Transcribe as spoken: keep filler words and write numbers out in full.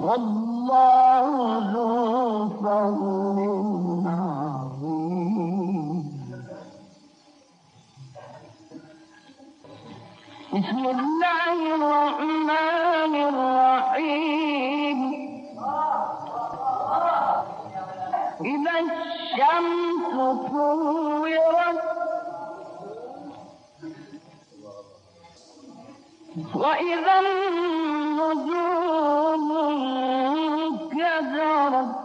والله ذو فضل عظيم. بسم الله الرحمن الرحيم. إذا الشمس كورت وإذا النجوم انكدرت